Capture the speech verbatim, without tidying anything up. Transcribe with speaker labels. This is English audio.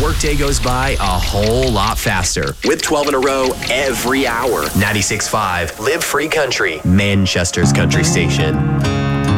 Speaker 1: workday goes by a whole lot faster. With twelve in a row every hour. ninety-six point five, Live Free Country, Manchester's country station.